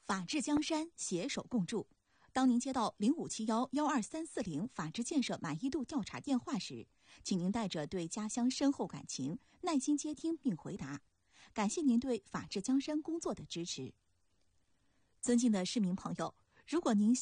法治江山，携手共筑。当您接到0571-12340法治建设满意度调查电话时，请您带着对家乡深厚感情，耐心接听并回答。感谢您对法治江山工作的支持。尊敬的市民朋友，如果您